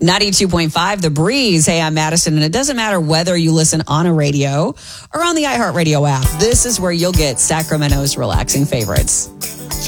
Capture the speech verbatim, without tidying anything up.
ninety-two point five, The Breeze. Hey, I'm Madison, and it doesn't matter whether you listen on a radio or on the iHeartRadio app. This is where you'll get Sacramento's relaxing favorites.